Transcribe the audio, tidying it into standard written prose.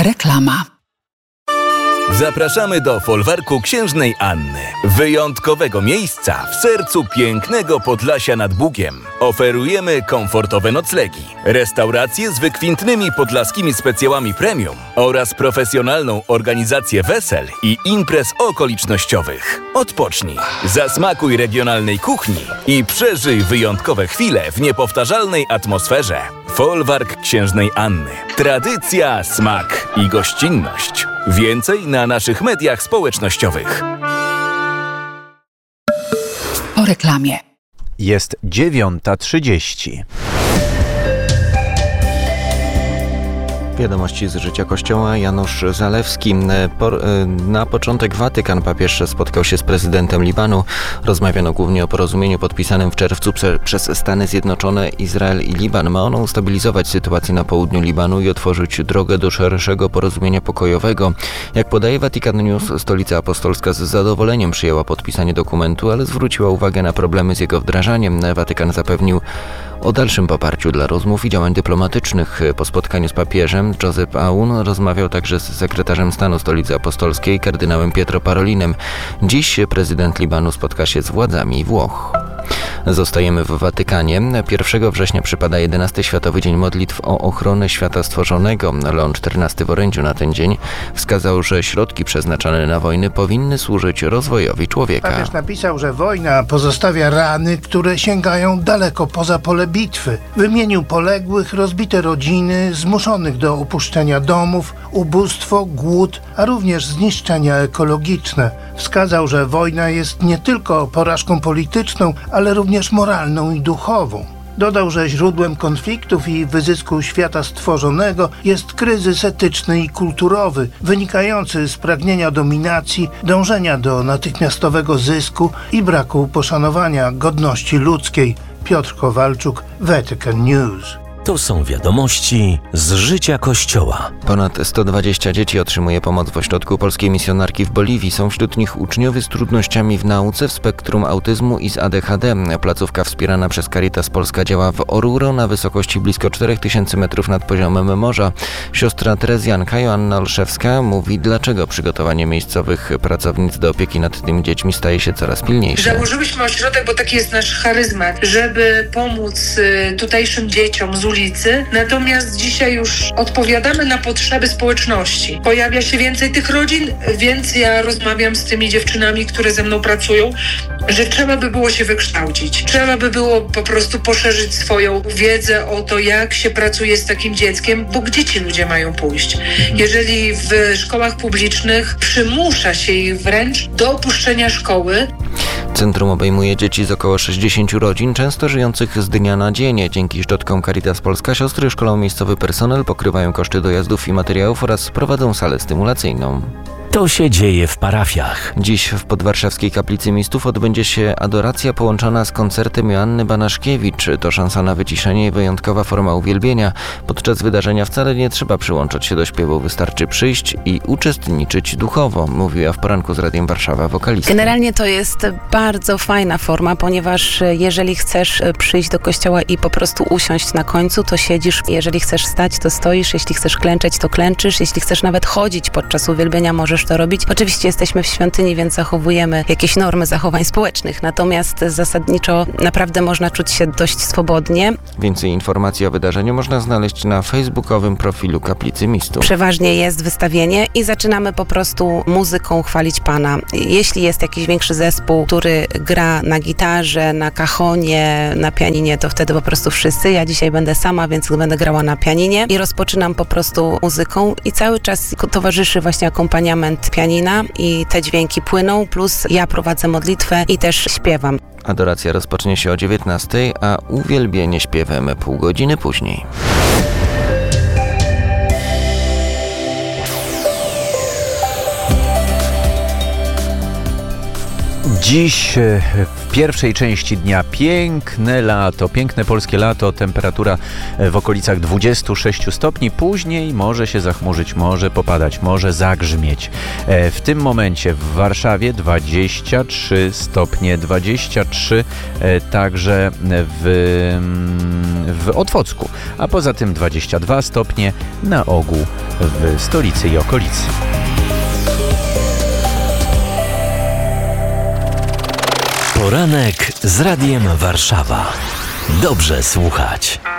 Reklama. Zapraszamy do folwarku Księżnej Anny. Wyjątkowego miejsca w sercu pięknego Podlasia nad Bugiem. Oferujemy komfortowe noclegi, restauracje z wykwintnymi podlaskimi specjałami premium oraz profesjonalną organizację wesel i imprez okolicznościowych. Odpocznij, zasmakuj regionalnej kuchni i przeżyj wyjątkowe chwile w niepowtarzalnej atmosferze. Folwark Księżnej Anny. Tradycja, smak i gościnność. Więcej na naszych mediach społecznościowych. Po reklamie. Jest 9:30. Wiadomości z życia Kościoła. Janusz Zalewski. Na początek Watykan. Papież spotkał się z prezydentem Libanu. Rozmawiano głównie o porozumieniu podpisanym w czerwcu przez Stany Zjednoczone, Izrael i Liban. Ma ono ustabilizować sytuację na południu Libanu i otworzyć drogę do szerszego porozumienia pokojowego. Jak podaje Vatican News, Stolica Apostolska z zadowoleniem przyjęła podpisanie dokumentu, ale zwróciła uwagę na problemy z jego wdrażaniem. Watykan zapewnił o dalszym poparciu dla rozmów i działań dyplomatycznych. Po spotkaniu z papieżem Joseph Aoun rozmawiał także z sekretarzem stanu Stolicy Apostolskiej, kardynałem Pietro Parolinem. Dziś prezydent Libanu spotka się z władzami Włoch. Zostajemy w Watykanie. 1 września przypada 11. Światowy Dzień Modlitw o ochronę świata stworzonego. Leon XIV w orędziu na ten dzień wskazał, że środki przeznaczone na wojny powinny służyć rozwojowi człowieka. Papież napisał, że wojna pozostawia rany, które sięgają daleko poza pole bitwy. Wymienił poległych, rozbite rodziny, zmuszonych do opuszczenia domów, ubóstwo, głód, a również zniszczenia ekologiczne. Wskazał, że wojna jest nie tylko porażką polityczną, ale również moralną i duchową. Dodał, że źródłem konfliktów i wyzysku świata stworzonego jest kryzys etyczny i kulturowy, wynikający z pragnienia dominacji, dążenia do natychmiastowego zysku i braku poszanowania godności ludzkiej. Piotr Kowalczuk, Vatican News. To są wiadomości z życia Kościoła. Ponad 120 dzieci otrzymuje pomoc w ośrodku polskiej misjonarki w Boliwii. Są wśród nich uczniowie z trudnościami w nauce, w spektrum autyzmu i z ADHD. Placówka wspierana przez Caritas Polska działa w Oruro na wysokości blisko 4000 metrów nad poziomem morza. Siostra Terezjanka Joanna Olszewska mówi, dlaczego przygotowanie miejscowych pracownic do opieki nad tymi dziećmi staje się coraz pilniejsze. Założyłyśmy ośrodek, bo taki jest nasz charyzmat, żeby pomóc tutejszym dzieciom z ulicy. Natomiast dzisiaj już odpowiadamy na potrzeby społeczności. Pojawia się więcej tych rodzin, więc ja rozmawiam z tymi dziewczynami, które ze mną pracują, że trzeba by było się wykształcić. Trzeba by było po prostu poszerzyć swoją wiedzę o to, jak się pracuje z takim dzieckiem, bo gdzie ci ludzie mają pójść? Jeżeli w szkołach publicznych przymusza się ich wręcz do opuszczenia szkoły. Centrum obejmuje dzieci z około 60 rodzin, często żyjących z dnia na dzień. Dzięki środkom Caritas Polska siostry szkolą miejscowy personel, pokrywają koszty dojazdów i materiałów oraz prowadzą salę stymulacyjną. To się dzieje w parafiach. Dziś w podwarszawskiej Kaplicy Mistów odbędzie się adoracja połączona z koncertem Joanny Banaszkiewicz. To szansa na wyciszenie i wyjątkowa forma uwielbienia. Podczas wydarzenia wcale nie trzeba przyłączać się do śpiewu, wystarczy przyjść i uczestniczyć duchowo, mówiła w poranku z Radiem Warszawa wokalistka. Generalnie to jest bardzo fajna forma, ponieważ jeżeli chcesz przyjść do kościoła i po prostu usiąść na końcu, to siedzisz. Jeżeli chcesz stać, to stoisz. Jeśli chcesz klęczeć, to klęczysz. Jeśli chcesz nawet chodzić podczas uwielbienia, możesz to robić. Oczywiście jesteśmy w świątyni, więc zachowujemy jakieś normy zachowań społecznych, natomiast zasadniczo naprawdę można czuć się dość swobodnie. Więcej informacji o wydarzeniu można znaleźć na facebookowym profilu Kaplicy Mistów. Przeważnie jest wystawienie i zaczynamy po prostu muzyką chwalić Pana. Jeśli jest jakiś większy zespół, który gra na gitarze, na cajonie, na pianinie, to wtedy po prostu wszyscy. Ja dzisiaj będę sama, więc będę grała na pianinie i rozpoczynam po prostu muzyką i cały czas towarzyszy właśnie akompaniament pianina i te dźwięki płyną, plus ja prowadzę modlitwę i też śpiewam. Adoracja rozpocznie się o 19:00, a uwielbienie śpiewem pół godziny później. Dziś w pierwszej części dnia piękne lato, piękne polskie lato, temperatura w okolicach 26 stopni, później może się zachmurzyć, może popadać, może zagrzmieć. W tym momencie w Warszawie 23 stopnie, 23 także w Otwocku, a poza tym 22 stopnie na ogół w stolicy i okolicy. Poranek z Radiem Warszawa. Dobrze słuchać.